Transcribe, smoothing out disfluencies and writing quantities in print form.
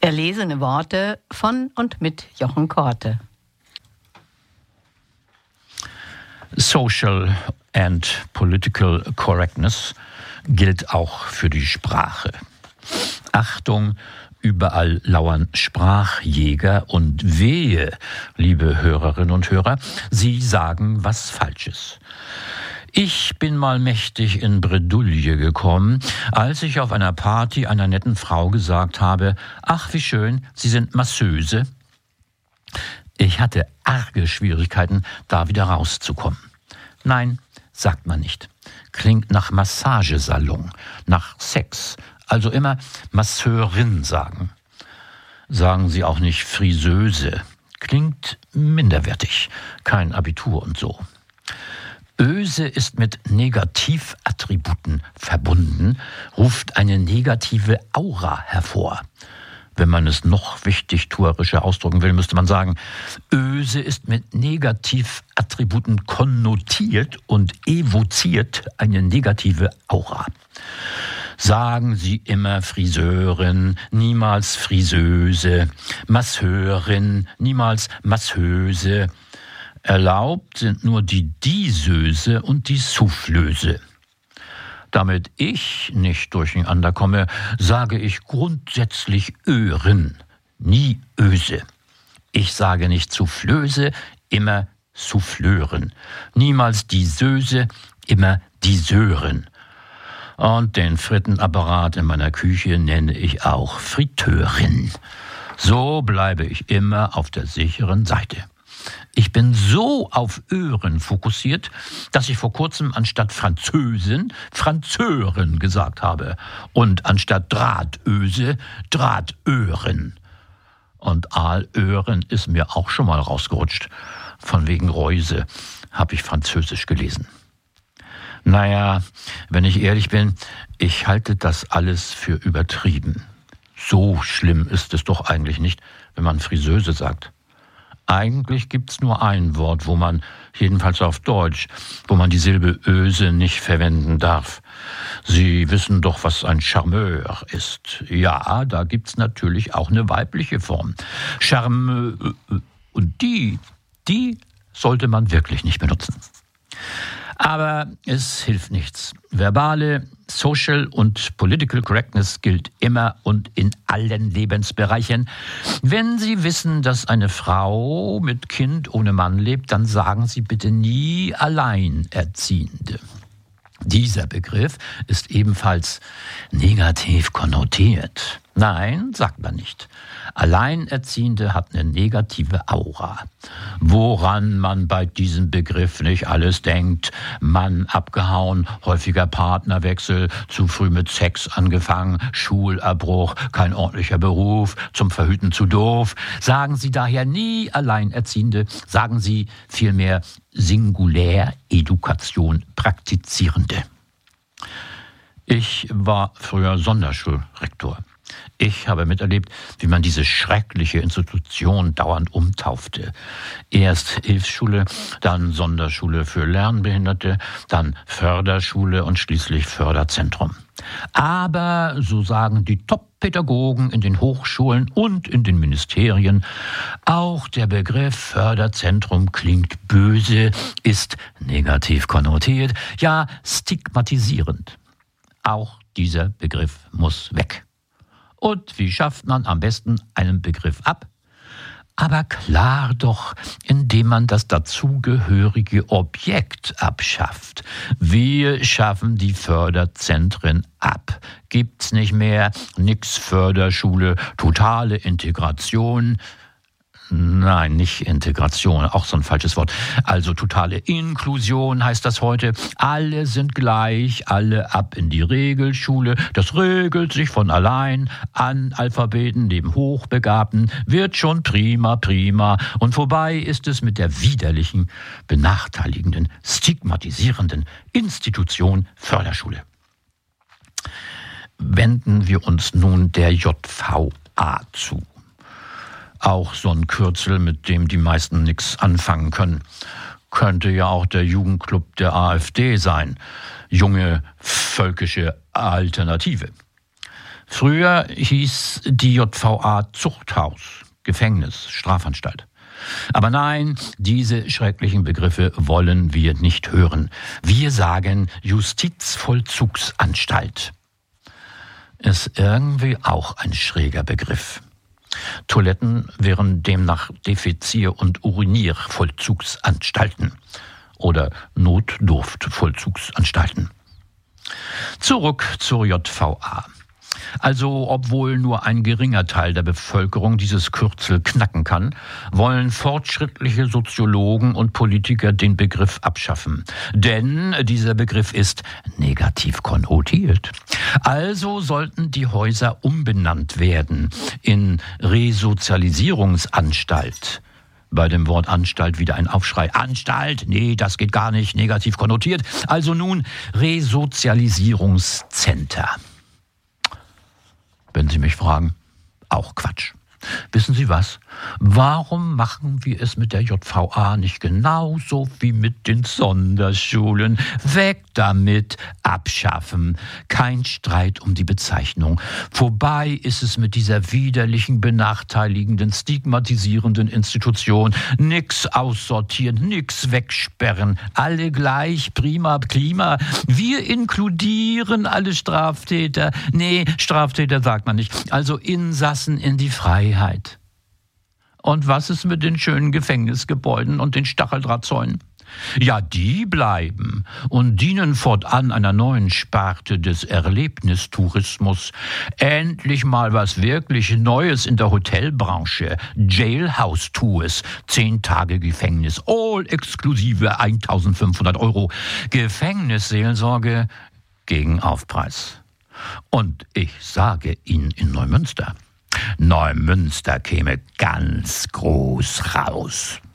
Erlesene Worte von und mit Jochen Korte. Social and Political Correctness gilt auch für die Sprache. Achtung, überall lauern Sprachjäger und wehe, liebe Hörerinnen und Hörer, Sie sagen was Falsches. Ich bin mal mächtig in Bredouille gekommen, als ich auf einer Party einer netten Frau gesagt habe, ach wie schön, Sie sind Masseuse. Ich hatte arge Schwierigkeiten, da wieder rauszukommen. Nein, sagt man nicht. Klingt nach Massagesalon, nach Sex. Also immer Masseurin sagen. Sagen Sie auch nicht Friseuse. Klingt minderwertig. Kein Abitur und so. Öse ist mit Negativattributen verbunden, ruft eine negative Aura hervor. Wenn man es noch wichtigtuerischer ausdrücken will, müsste man sagen, Öse ist mit Negativattributen konnotiert und evoziert eine negative Aura. Sagen Sie immer Friseurin, niemals Friseuse, Masseurin, niemals Masseuse. Erlaubt sind nur die Disöse und die Soufflöse. Damit ich nicht durcheinander komme, sage ich grundsätzlich Örin, nie Öse. Ich sage nicht Soufflöse, immer Souffleurin. Niemals Disöse, immer Diseurin. Und den Frittenapparat in meiner Küche nenne ich auch Friteurin. So bleibe ich immer auf der sicheren Seite. Ich bin so auf Ören fokussiert, dass ich vor kurzem anstatt Französin Franzörin gesagt habe und anstatt Drahtöse Drahtören. Und Aalören ist mir auch schon mal rausgerutscht. Von wegen Reuse habe ich Französisch gelesen. Naja, wenn ich ehrlich bin, ich halte das alles für übertrieben. So schlimm ist es doch eigentlich nicht, wenn man Friseuse sagt. Eigentlich gibt's nur ein Wort, wo man, jedenfalls auf Deutsch, wo man die Silbe Öse nicht verwenden darf. Sie wissen doch, was ein Charmeur ist. Ja, da gibt's natürlich auch eine weibliche Form. Charmeur. Und die sollte man wirklich nicht benutzen. Aber es hilft nichts. Verbale, Social und Political Correctness gilt immer und in allen Lebensbereichen. Wenn Sie wissen, dass eine Frau mit Kind ohne Mann lebt, dann sagen Sie bitte nie Alleinerziehende. Dieser Begriff ist ebenfalls negativ konnotiert. Nein, sagt man nicht. Alleinerziehende hat eine negative Aura. Woran man bei diesem Begriff nicht alles denkt. Mann abgehauen, häufiger Partnerwechsel, zu früh mit Sex angefangen, Schulabbruch, kein ordentlicher Beruf, zum Verhüten zu doof. Sagen Sie daher nie Alleinerziehende, sagen Sie vielmehr Singuläredukation Praktizierende. Ich war früher Sonderschulrektor. Ich habe miterlebt, wie man diese schreckliche Institution dauernd umtaufte. Erst Hilfsschule, dann Sonderschule für Lernbehinderte, dann Förderschule und schließlich Förderzentrum. Aber, so sagen die Top-Pädagogen in den Hochschulen und in den Ministerien, auch der Begriff Förderzentrum klingt böse, ist negativ konnotiert, ja stigmatisierend. Auch dieser Begriff muss weg. Und wie schafft man am besten einen Begriff ab? Aber klar doch, indem man das dazugehörige Objekt abschafft. Wir schaffen die Förderzentren ab. Gibt's nicht mehr, nix Förderschule, totale Integration. Nein, nicht Integration, auch so ein falsches Wort. Also totale Inklusion heißt das heute. Alle sind gleich, alle ab in die Regelschule. Das regelt sich von allein. Analphabeten neben Hochbegabten wird schon prima, prima. Und vorbei ist es mit der widerlichen, benachteiligenden, stigmatisierenden Institution Förderschule. Wenden wir uns nun der JVA zu. Auch so ein Kürzel, mit dem die meisten nichts anfangen können. Könnte ja auch der Jugendclub der AfD sein. Junge völkische Alternative. Früher hieß die JVA Zuchthaus, Gefängnis, Strafanstalt. Aber nein, diese schrecklichen Begriffe wollen wir nicht hören. Wir sagen Justizvollzugsanstalt. Ist irgendwie auch ein schräger Begriff. Toiletten wären demnach Defizier- und Uriniervollzugsanstalten oder Notdurftvollzugsanstalten. Zurück zur JVA. Also, obwohl nur ein geringer Teil der Bevölkerung dieses Kürzel knacken kann, wollen fortschrittliche Soziologen und Politiker den Begriff abschaffen. Denn dieser Begriff ist negativ konnotiert. Also sollten die Häuser umbenannt werden in Resozialisierungsanstalt. Bei dem Wort Anstalt wieder ein Aufschrei. Anstalt? Nee, das geht gar nicht, negativ konnotiert. Also nun Resozialisierungscenter. Wenn Sie mich fragen, auch Quatsch. Wissen Sie was? Warum machen wir es mit der JVA nicht genauso wie mit den Sonderschulen? Weg damit, abschaffen. Kein Streit um die Bezeichnung. Vorbei ist es mit dieser widerlichen, benachteiligenden, stigmatisierenden Institution. Nix aussortieren, nix wegsperren. Alle gleich, prima Klima. Wir inkludieren alle Straftäter. Nee, Straftäter sagt man nicht. Also Insassen in die Freiheit. Und was ist mit den schönen Gefängnisgebäuden und den Stacheldrahtzäunen? Ja, die bleiben und dienen fortan einer neuen Sparte des Erlebnistourismus. Endlich mal was wirklich Neues in der Hotelbranche. Jailhouse Tours, 10 Tage Gefängnis, all exklusive 1.500 €. Gefängnisseelsorge gegen Aufpreis. Und ich sage Ihnen in Neumünster käme ganz groß raus.